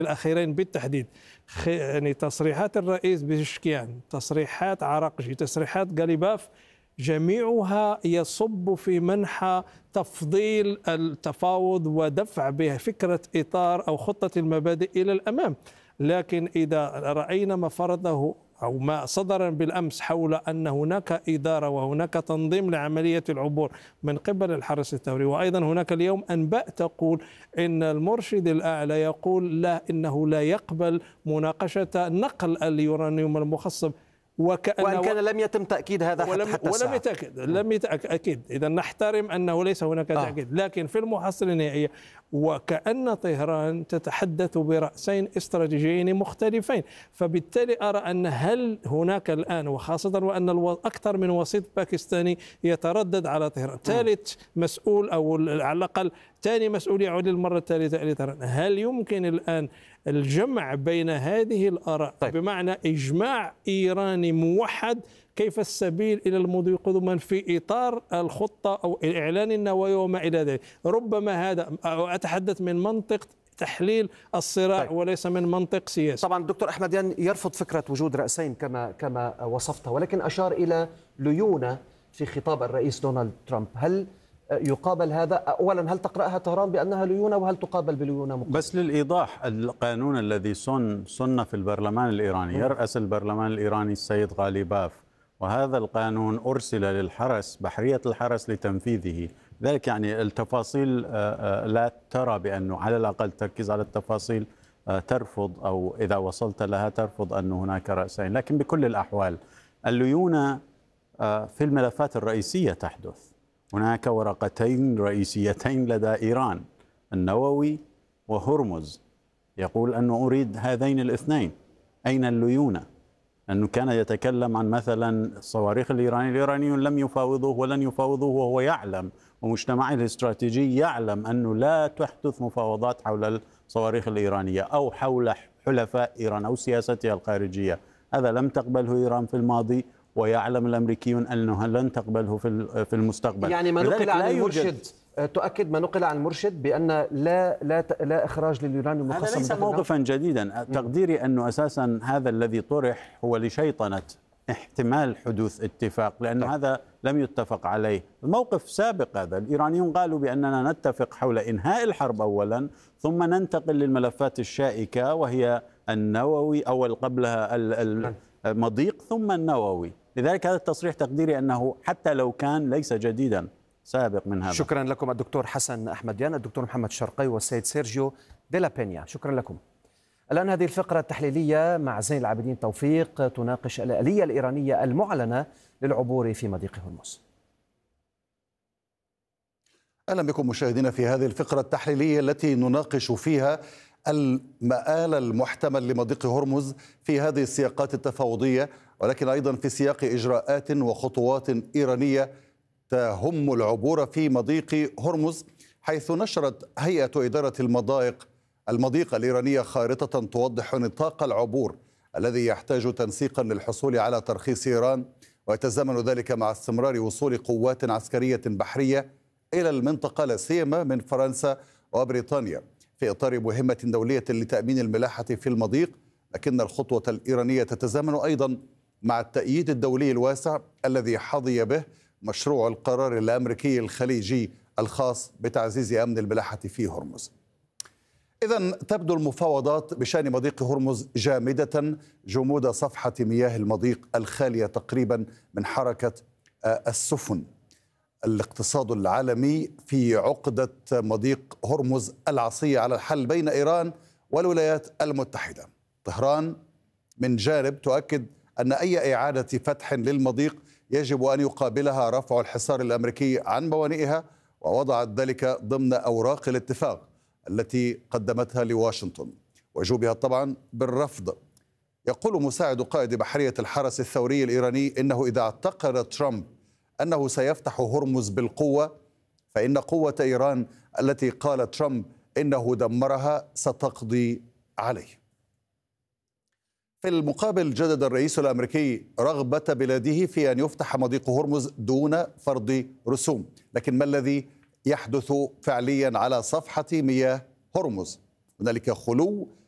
الأخيرين بالتحديد، يعني تصريحات الرئيس بشكيان، تصريحات عراقجي، تصريحات غاليباف، جميعها يصب في منحى تفضيل التفاوض ودفع بفكرة إطار أو خطة المبادئ إلى الأمام. لكن إذا رأينا ما فرضه أو ما صدر بالأمس حول أن هناك إدارة وهناك تنظيم لعملية العبور من قبل الحرس الثوري، وأيضا هناك اليوم أنباء تقول إن المرشد الأعلى يقول لا، إنه لا يقبل مناقشة نقل اليورانيوم المخصب، وإن كان لم يتم تأكيد هذا حتى الساعة. لم يتأكد. إذا نحترم أنه ليس هناك تأكيد، لكن في المحصلة النهائية وكأن طهران تتحدث برأسين استراتيجيين مختلفين. فبالتالي أرى أن هل هناك الآن، وخاصة وأن أكثر من وسيط باكستاني يتردد على طهران، ثالث مسؤول أو على الأقل ثاني مسؤول يعود للمرة الثالثة إلى طهران، هل يمكن الآن الجمع بين هذه الآراء؟ بمعنى إجماع إيراني موحد، كيف السبيل إلى المضي قدما في إطار الخطة أو إعلان النوايا وما إلى ذلك. ربما هذا أتحدث من منطق تحليل الصراع وليس من منطق سياسي. طبعا الدكتور أحمديان يرفض فكرة وجود رأسين كما وصفتها، ولكن أشار إلى ليونة في خطاب الرئيس دونالد ترامب. هل يقابل هذا؟ أولا هل تقرأها طهران بأنها ليونة، وهل تقابل بليونة مقابل؟ بس للإيضاح، القانون الذي سن في البرلمان الإيراني، يرأس البرلمان الإيراني السيد غاليباف، وهذا القانون أرسل للحرس، بحرية الحرس، لتنفيذه. ذلك يعني التفاصيل لا ترى بأنه على الأقل تركز على التفاصيل، ترفض أو إذا وصلت لها ترفض أن هناك رأسين. لكن بكل الأحوال الليونة في الملفات الرئيسية تحدث. هناك ورقتين رئيسيتين لدى إيران، النووي وهرمز. يقول أنه أريد هذين الاثنين، أين الليونة؟ أنه كان يتكلم عن مثلا الصواريخ الإيرانيون لم يفاوضوه ولن يفاوضوه، وهو يعلم ومجتمعه الاستراتيجي يعلم أنه لا تحدث مفاوضات حول الصواريخ الإيرانية أو حول حلفاء إيران أو سياستها الخارجية. هذا لم تقبله إيران في الماضي، ويعلم الأمريكيون أنه لن تقبله في المستقبل. يعني ما نقل عن المرشد، تؤكد ما نقل عن المرشد بأن لا إخراج لليورانيوم المخصب. هذا ليس موقفا جديدا. تقديري أنه أساسا هذا الذي طرح هو لشيطنة احتمال حدوث اتفاق، لأن هذا لم يتفق عليه. الموقف سابق هذا، الإيرانيون قالوا بأننا نتفق حول إنهاء الحرب أولا، ثم ننتقل للملفات الشائكة وهي النووي، أول قبلها المضيق ثم النووي. لذلك هذا التصريح تقديري أنه حتى لو كان ليس جديدا، سابق من هذا. شكرا لكم الدكتور حسن أحمديان، الدكتور محمد شرقي، والسيد سيرجيو ديلا بينيا، شكرا لكم. الآن هذه الفقرة التحليلية مع زين العابدين توفيق تناقش الآلية الإيرانية المعلنة للعبور في مضيق هرمز. أهلا بكم مشاهدينا في هذه الفقرة التحليلية التي نناقش فيها المآل المحتمل لمضيق هرمز في هذه السياقات التفاوضية، ولكن أيضا في سياق إجراءات وخطوات إيرانية تهم العبور في مضيق هرمز، حيث نشرت هيئة إدارة المضيق الإيرانية خارطة توضح نطاق العبور الذي يحتاج تنسيقا للحصول على ترخيص إيران، ويتزامن ذلك مع استمرار وصول قوات عسكرية بحرية إلى المنطقة، لا سيما من فرنسا وبريطانيا، في إطار مهمة دولية لتأمين الملاحة في المضيق. لكن الخطوة الإيرانية تتزامن أيضا مع التأييد الدولي الواسع الذي حظي به مشروع القرار الأمريكي الخليجي الخاص بتعزيز أمن الملاحة في هرمز. إذن تبدو المفاوضات بشأن مضيق هرمز جامدة جمود صفحة مياه المضيق الخالية تقريبا من حركة السفن. الاقتصاد العالمي في عقدة مضيق هرمز العصية على الحل بين إيران والولايات المتحدة. طهران من جانب تؤكد أن أي إعادة فتح للمضيق يجب أن يقابلها رفع الحصار الأمريكي عن موانئها، ووضعت ذلك ضمن أوراق الاتفاق التي قدمتها لواشنطن، وجوبها طبعا بالرفض. يقول مساعد قائد بحرية الحرس الثوري الإيراني إنه إذا اعتقد ترامب أنه سيفتح هرمز بالقوة، فإن قوة إيران التي قال ترامب إنه دمرها ستقضي عليه. في المقابل جدد الرئيس الأمريكي رغبة بلاده في أن يفتح مضيق هرمز دون فرض رسوم. لكن ما الذي يحدث فعليا على صفحة مياه هرمز؟ هنالك خلو